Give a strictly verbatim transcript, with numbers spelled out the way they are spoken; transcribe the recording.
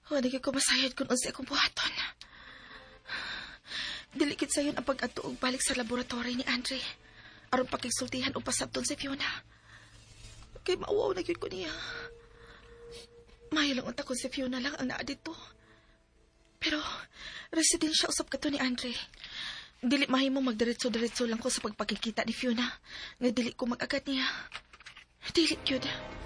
Wala ko masayad kung unsa akong buhaton. Dilikit sayon ang pag-atuog balik sa laboratory ni Andre. Aron pakigsultihan o pasabton si Fiona. Kay mauwaw na yun ko niya. Mayo lang unta kung si Fiona lang ang naa dito. Pero, residensya usap ka to ni Andre. Dili mahimo magdiretso-diretso lang ko sa pagpakikita ni Fiona. Nga dili ko mag-agad niya. Dili yun.